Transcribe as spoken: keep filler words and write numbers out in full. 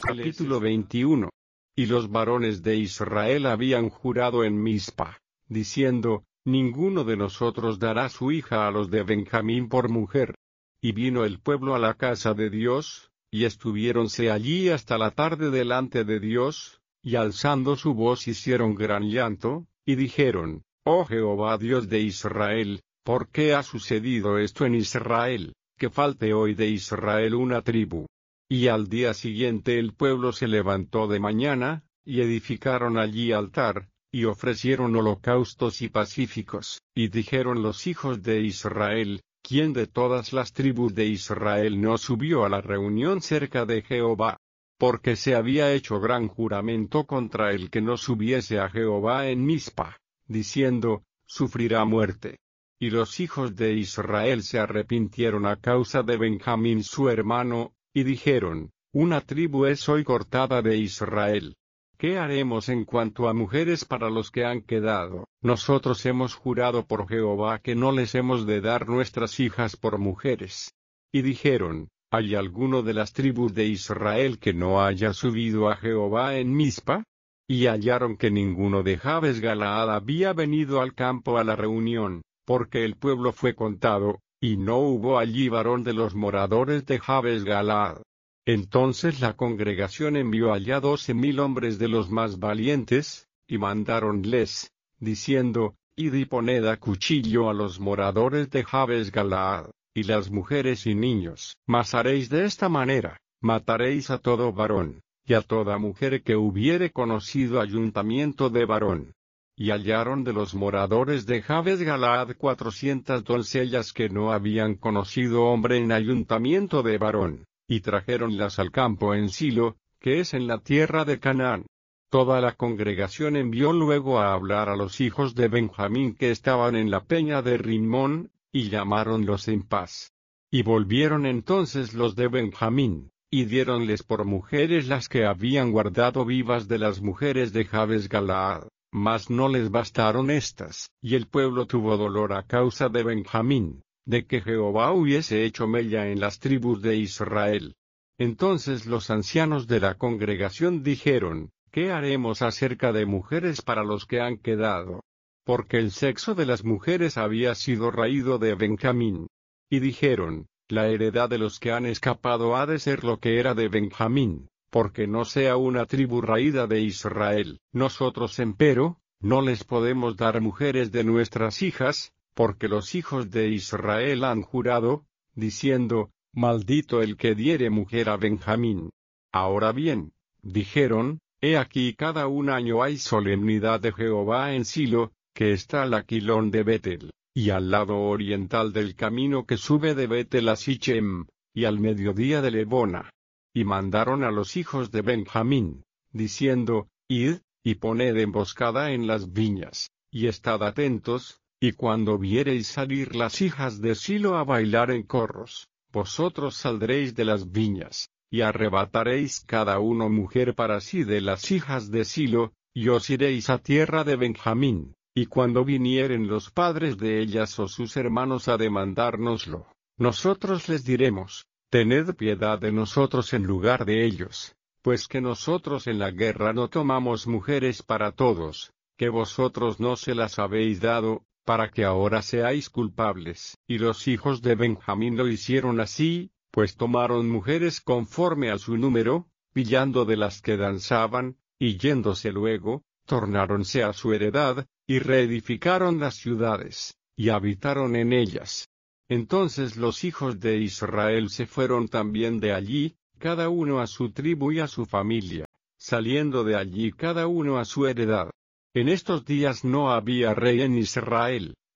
Capítulo veintiuno. Y los varones de Israel habían jurado en Mizpa, diciendo, ninguno de nosotros dará su hija a los de Benjamín por mujer. Y vino el pueblo a la casa de Dios, y estuviéronse allí hasta la tarde delante de Dios, y alzando su voz hicieron gran llanto, y dijeron, Oh Jehová Dios de Israel, ¿por qué ha sucedido esto en Israel, que falte hoy de Israel una tribu? Y al día siguiente el pueblo se levantó de mañana, y edificaron allí altar, y ofrecieron holocaustos y pacíficos, y dijeron los hijos de Israel, ¿quién de todas las tribus de Israel no subió a la reunión cerca de Jehová? Porque se había hecho gran juramento contra el que no subiese a Jehová en Mizpa, diciendo, sufrirá muerte. Y los hijos de Israel se arrepintieron a causa de Benjamín su hermano, y dijeron, una tribu es hoy cortada de Israel. ¿Qué haremos en cuanto a mujeres para los que han quedado? Nosotros hemos jurado por Jehová que no les hemos de dar nuestras hijas por mujeres. Y dijeron, ¿hay alguno de las tribus de Israel que no haya subido a Jehová en Mizpa? Y hallaron que ninguno de Jabes Galaad había venido al campo a la reunión, porque el pueblo fue contado, y no hubo allí varón de los moradores de Jabes Galaad. Entonces la congregación envió allá doce mil hombres de los más valientes, y mandáronles, diciendo, Id y poned a cuchillo a los moradores de Jabes Galaad, y las mujeres y niños. Mas haréis de esta manera, mataréis a todo varón, y a toda mujer que hubiere conocido ayuntamiento de varón. Y hallaron de los moradores de Jabes Galaad cuatrocientas doncellas que no habían conocido hombre en ayuntamiento de varón, y trajéronlas al campo en Silo, que es en la tierra de Canaán. Toda la congregación envió luego a hablar a los hijos de Benjamín que estaban en la peña de Rimón, y llamáronlos en paz. Y volvieron entonces los de Benjamín, y diéronles por mujeres las que habían guardado vivas de las mujeres de Jabes Galaad. Mas no les bastaron estas, y el pueblo tuvo dolor a causa de Benjamín, de que Jehová hubiese hecho mella en las tribus de Israel. Entonces los ancianos de la congregación dijeron, ¿qué haremos acerca de mujeres para los que han quedado? Porque el sexo de las mujeres había sido raído de Benjamín. Y dijeron, la heredad de los que han escapado ha de ser lo que era de Benjamín, porque no sea una tribu raída de Israel. Nosotros empero, no les podemos dar mujeres de nuestras hijas, porque los hijos de Israel han jurado, diciendo, maldito el que diere mujer a Benjamín. Ahora bien, dijeron, he aquí cada un año hay solemnidad de Jehová en Silo, que está al aquilón de Betel, y al lado oriental del camino que sube de Betel a Sichem, y al mediodía de Lebona. Y mandaron a los hijos de Benjamín, diciendo, id, y poned emboscada en las viñas, y estad atentos, y cuando viereis salir las hijas de Silo a bailar en corros, vosotros saldréis de las viñas, y arrebataréis cada uno mujer para sí de las hijas de Silo, y os iréis a tierra de Benjamín, y cuando vinieren los padres de ellas o sus hermanos a demandárnoslo, nosotros les diremos, tened piedad de nosotros en lugar de ellos, pues que nosotros en la guerra no tomamos mujeres para todos, que vosotros no se las habéis dado, para que ahora seáis culpables. Y los hijos de Benjamín lo hicieron así, pues tomaron mujeres conforme a su número, pillando de las que danzaban, y yéndose luego, tornáronse a su heredad, y reedificaron las ciudades, y habitaron en ellas. Entonces los hijos de Israel se fueron también de allí, cada uno a su tribu y a su familia, saliendo de allí cada uno a su heredad. En estos días no había rey en Israel,